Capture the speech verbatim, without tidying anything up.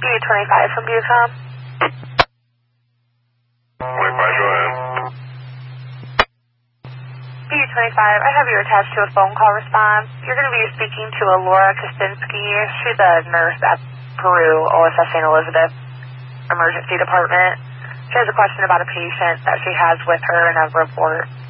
U twenty-five from Bucom. twenty-five, go ahead. B U twenty-five, I have you attached to a phone call response. You're going to be speaking to a Laura Kosinski. She's a nurse at Peru, O S F Saint Elizabeth Emergency Department. She has a question about a patient that she has with her in a report.